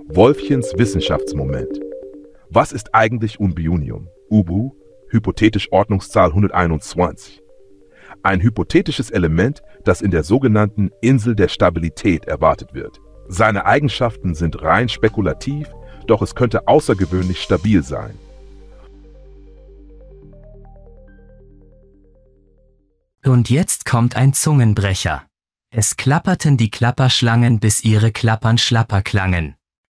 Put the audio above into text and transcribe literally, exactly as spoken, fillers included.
Wolfchens Wissenschaftsmoment. Was ist eigentlich Unbiunium? Ubu, hypothetisch Ordnungszahl hunderteinundzwanzig. Ein hypothetisches Element, das in der sogenannten Insel der Stabilität erwartet wird. Seine Eigenschaften sind rein spekulativ, doch es könnte außergewöhnlich stabil sein. Und jetzt kommt ein Zungenbrecher. Es klapperten die Klapperschlangen, bis ihre Klappern schlapper klangen.